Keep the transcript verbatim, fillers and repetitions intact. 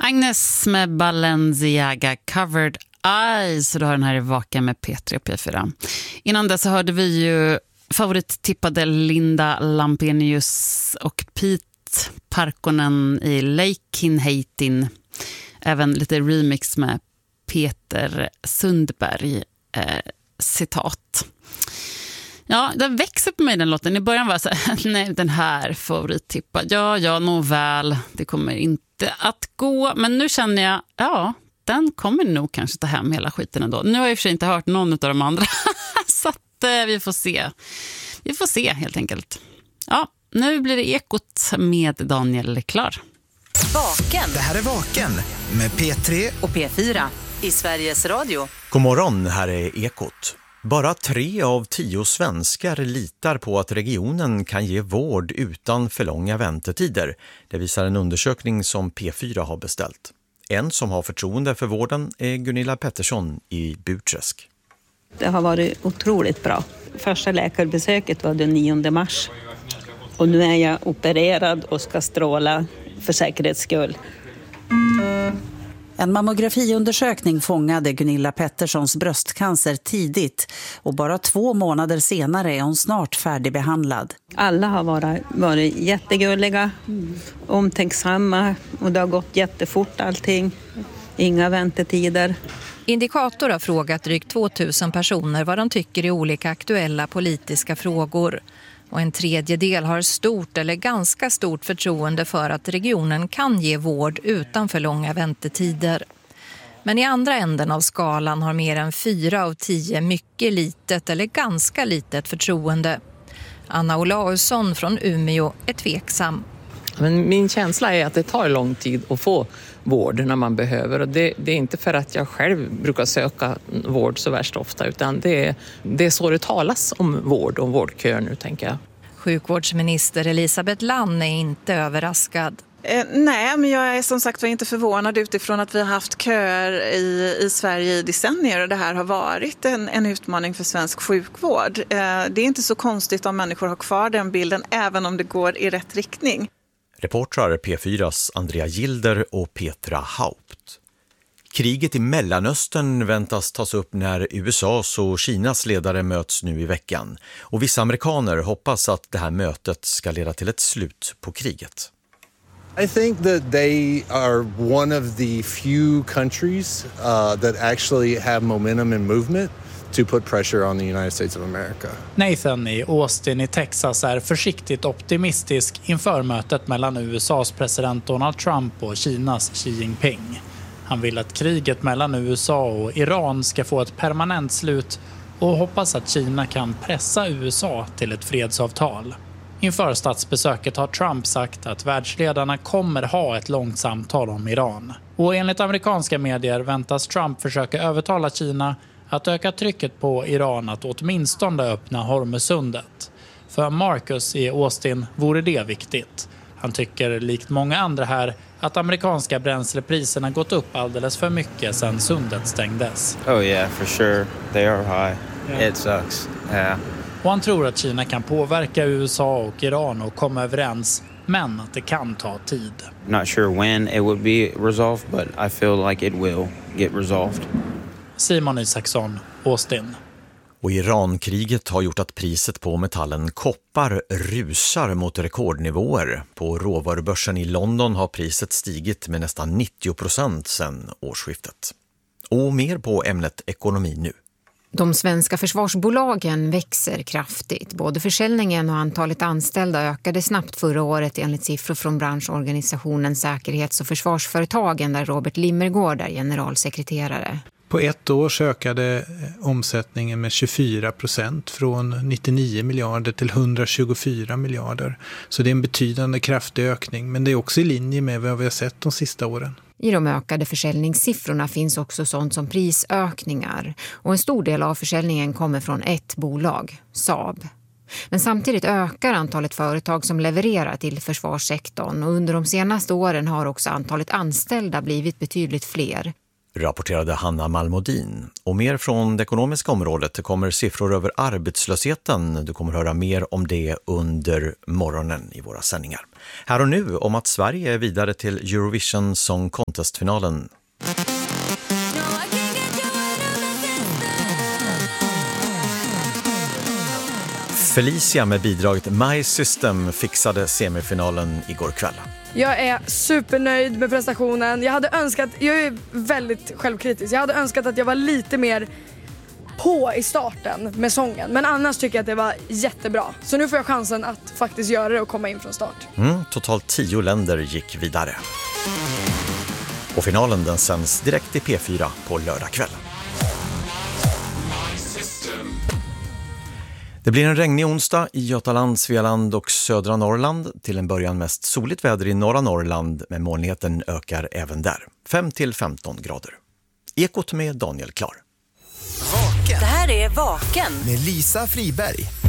Agnes med Balenciaga Covered Eyes. Och du har den här i Vaka med P tre och P fyra. Innan dess så hörde vi ju favorittippade Linda Lampenius och Pete Parkonen i Leikin Heitin. Även lite remix med Peter Sundberg. Eh, citat. Ja, den växer på mig den låten. I början var jag så här, nej, den här favorittippad. Ja, ja, nog väl. Det kommer inte att gå. Men nu känner jag, ja, den kommer nog kanske ta hem hela skiten ändå. Nu har jag i och för sig inte hört någon av de andra. Så att eh, vi får se. Vi får se helt enkelt. Ja, nu blir det Ekot med Daniel Klar. Vaken. Det här är Vaken med P tre och P fyra i Sveriges Radio. God morgon, här är Ekot. Bara tre av tio svenskar litar på att regionen kan ge vård utan för långa väntetider. Det visar en undersökning som P fyra har beställt. En som har förtroende för vården är Gunilla Pettersson i Burträsk. Det har varit otroligt bra. Första läkarbesöket var den nionde mars. Och nu är jag opererad och ska stråla för säkerhets skull. En mammografiundersökning fångade Gunilla Petterssons bröstcancer tidigt och bara två månader senare är hon snart färdigbehandlad. Alla har varit, varit jättegulliga, omtänksamma och det har gått jättefort allting. Inga väntetider. Indikator har frågat drygt tvåtusen personer vad de tycker i olika aktuella politiska frågor. Och en tredjedel har stort eller ganska stort förtroende för att regionen kan ge vård utan för långa väntetider. Men i andra änden av skalan har mer än fyra av tio mycket litet eller ganska litet förtroende. Anna Olausson från Umeå är tveksam. Men min känsla är att det tar lång tid att få vård när man behöver. Och det, det är inte för att jag själv brukar söka vård så värst ofta, utan det är, det är så det talas om vård och vårdkör nu, tänker jag. Sjukvårdsminister Elisabeth Lann är inte överraskad. Eh, nej, men jag är som sagt var inte förvånad utifrån att vi har haft köer i, i Sverige i decennier och det här har varit en, en utmaning för svensk sjukvård. Eh, det är inte så konstigt om människor har kvar den bilden även om det går i rätt riktning. Reportrar P fyras Andrea Gilder och Petra Haupt. Kriget i Mellanöstern väntas tas upp när U S A:s och Kinas ledare möts nu i veckan. Och vissa amerikaner hoppas att det här mötet ska leda till ett slut på kriget. I think that they are one of the few countries uh, that actually have momentum and movement to put pressure on the United States of America. Nathan i Austin i Texas är försiktigt optimistisk inför mötet mellan U S A:s president Donald Trump och Kinas Xi Jinping. Han vill att kriget mellan U S A och Iran ska få ett permanent slut och hoppas att Kina kan pressa U S A till ett fredsavtal. Inför statsbesöket har Trump sagt att världsledarna kommer ha ett långt samtal om Iran. Och enligt amerikanska medier väntas Trump försöka övertala Kina att öka trycket på Iran att åtminstone öppna Hormuzsundet. För Marcus i Austin vore det viktigt. Han tycker likt många andra här att amerikanska bränslepriserna gått upp alldeles för mycket sedan sundet stängdes. Oh yeah, for sure. They are high. Yeah. It sucks. Yeah. Och han tror att Kina kan påverka U S A och Iran och komma överens, men att det kan ta tid. Not sure when it would be resolved, but I feel like it will get resolved. Simon Isaksson, Austin. Och Irankriget har gjort att priset på metallen koppar rusar mot rekordnivåer. På råvarubörsen i London har priset stigit med nästan nittio procent sedan årsskiftet. Och mer på ämnet ekonomi nu. De svenska försvarsbolagen växer kraftigt. Både försäljningen och antalet anställda ökade snabbt förra året enligt siffror från branschorganisationen Säkerhets- och försvarsföretagen där Robert Limmergård är generalsekreterare. På ett år ökade omsättningen med tjugofyra procent från nittionio miljarder till etthundratjugofyra miljarder. Så det är en betydande kraftig ökning, men det är också i linje med vad vi har sett de sista åren. I de ökade försäljningssiffrorna finns också sånt som prisökningar och en stor del av försäljningen kommer från ett bolag, Saab. Men samtidigt ökar antalet företag som levererar till försvarssektorn och under de senaste åren har också antalet anställda blivit betydligt fler. rapporterade Hanna Malmodin. Och mer från det ekonomiska området. Det kommer siffror över arbetslösheten. Du kommer höra mer om det under morgonen i våra sändningar. Här och nu om att Sverige är vidare till Eurovision Song Contest-finalen. Felicia med bidraget My System fixade semifinalen igår kväll. Jag är supernöjd med prestationen. Jag hade önskat, jag är väldigt självkritisk. Jag hade önskat att jag var lite mer på i starten med sången. Men annars tycker jag att det var jättebra. Så nu får jag chansen att faktiskt göra det och komma in från start. Mm, totalt tio länder gick vidare. Och finalen den sänds direkt i P fyra på lördag kväll. Det blir en regnig onsdag i Götaland, Svealand och södra Norrland. Till en början mest soligt väder i norra Norrland, men molnigheten ökar även där. fem till femton grader. Ekot med Daniel Klar. Vaken. Det här är Vaken med Lisa Friberg.